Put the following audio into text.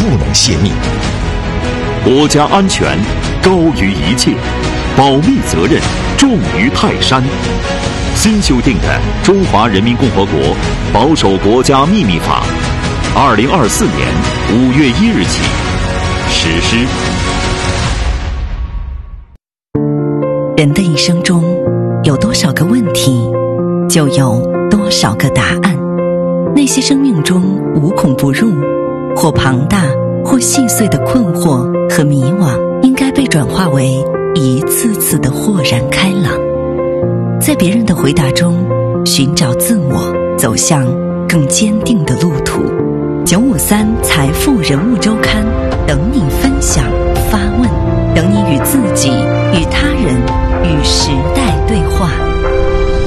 能泄密。 国家安全高于一切，保密责任重于泰山。新修订的《中华人民共和国保守国家秘密法》，2024年5月1日起实施。 人的一生中，有多少个问题，就有多少个答案。那些生命中无孔不入，或庞大或细碎的困惑和迷惘，应该被转化为一次次的豁然开朗。在别人的回答中寻找自我，走向更坚定的路途。953财富人物周刊，等你分享发问，等你与自己、与他人、与时代对话。